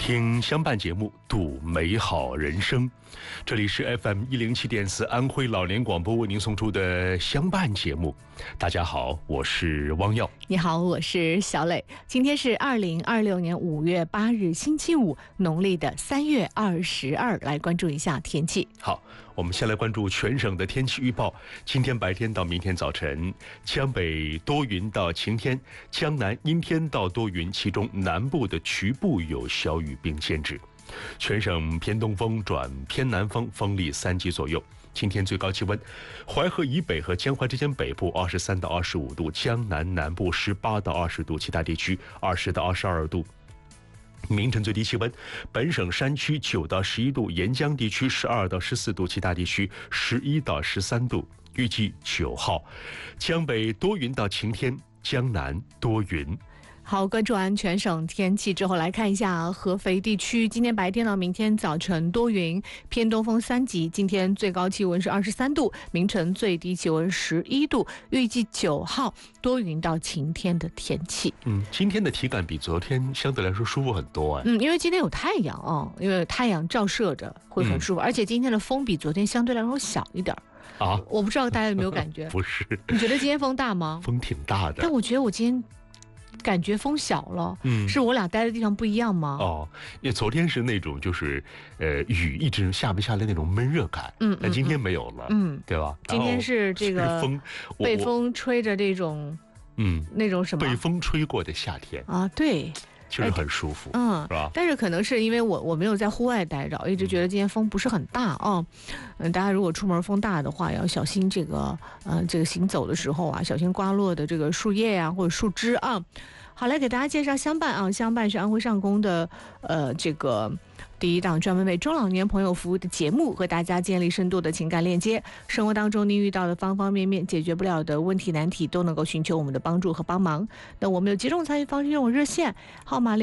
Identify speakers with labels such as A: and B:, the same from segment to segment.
A: 听相伴节目，度美好人生。这里是 FM107.4安徽老年广播为您送出的相伴节目。大家好，我是汪耀。
B: 你好，我是小磊。今天是2026年5月8日星期五，农历的3月22，来关注一下天气。
A: 好，我们先来关注全省的天气预报。今天白天到明天早晨，江北多云到晴天，江南阴天到多云，其中南部的局部有小雨并间至。全省偏东风转偏南风，风力3级左右。今天最高气温，淮河以北和江淮之间北部23到25度，江南南部18到20度，其他地区20到22度。明晨最低气温，本省山区9到11度，沿江地区12到14度，其他地区11到13度。预计9号，江北多云到晴天，江南多云。
B: 好，关注完全省天气之后，来看一下合肥地区。今天白天到明天早晨多云，偏东风3级。今天最高气温是23度，明晨最低气温11度。预计9号多云到晴天的天气。
A: 今天的体感比昨天相对来说舒服很多
B: 因为今天有太阳哦，因为太阳照射着会很舒服，而且今天的风比昨天相对来说小一点
A: 啊。
B: 我不知道大家有没有感觉？
A: 不是，
B: 你觉得今天风大吗？
A: 风挺大的，
B: 但我觉得我今天感觉风小了，是我俩待的地方不一样吗？
A: 因为昨天是那种就是雨一直下不下来那种闷热感，但今天没有了，对吧？
B: 今天是这个风被风吹着这种，那种什么？
A: 被风吹过的夏天
B: 啊，对。
A: 就是很舒服，是吧？
B: 但是可能是因为我没有在户外待着，一直觉得今天风不是很大啊。大家如果出门风大的话，要小心这个行走的时候啊，小心刮落的这个树叶啊或者树枝啊。好，来给大家介绍相伴啊，相伴是安徽上工的这个第一档专门为中老年朋友服务的节目，和大家建立深度的情感链接。生活当中您遇到的方方面面解决不了的问题难题，都能够寻求我们的帮助和帮忙。那我们有几种参与方式，用热线号码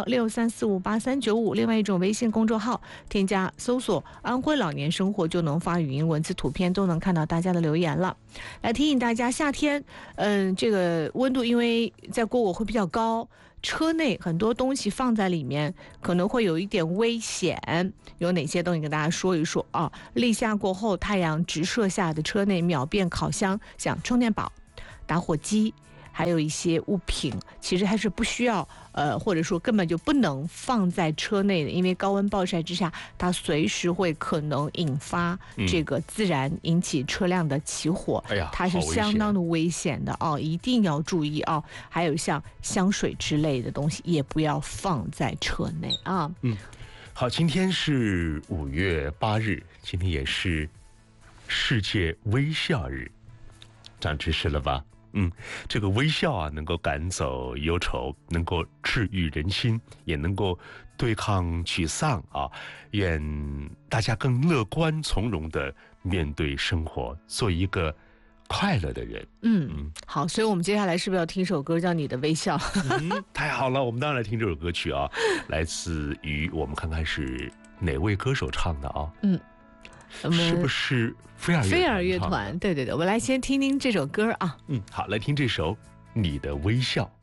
B: 055163458395，另外一种微信公众号添加搜索安徽老年生活，就能发语音文字图片，都能看到大家的留言了。来提醒大家，夏天这个温度因为在过午会比较高，车内很多东西放在里面可能会有一点危险，有哪些东西跟大家说一说啊？立夏过后太阳直射下的车内，秒变烤箱，像充电宝、打火机，还有一些物品，其实还是不需要或者说根本就不能放在车内的，因为高温暴晒之下，它随时会可能引发这个自燃，引起车辆的起火，它是相当的危险的哦，一定要注意哦。还有像香水之类的东西也不要放在车内啊。
A: 好，今天是5月8日，今天也是世界微笑日，长知识了吧？这个微笑啊，能够赶走忧愁，能够治愈人心，也能够对抗沮丧啊。愿大家更乐观从容的面对生活，做一个快乐的人。
B: 好，所以我们接下来是不是要听首歌叫《你的微笑》？
A: 太好了，我们当然来听这首歌曲啊，来自于我们看看是哪位歌手唱的啊？是不是飞儿乐团？
B: 对，我们来先听听这首歌啊。
A: 好，来听这首《你的微笑》。